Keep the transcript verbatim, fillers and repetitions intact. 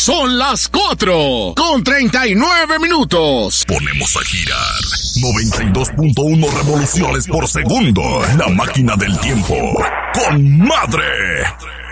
Son las cuatro con treinta y nueve minutos. Ponemos a girar noventa y dos punto uno revoluciones por segundo. La máquina del tiempo. ¡Con madre!